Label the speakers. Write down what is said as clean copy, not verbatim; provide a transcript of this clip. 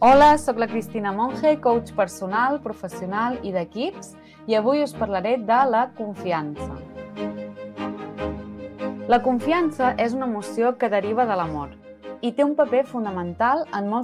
Speaker 1: Hola, sóc la Cristina Monge, coach personal, professional i d'equips, i avui us parlaré de la confiança. La confiança és una emoció que deriva de l'amor i té un paper fonamental en molts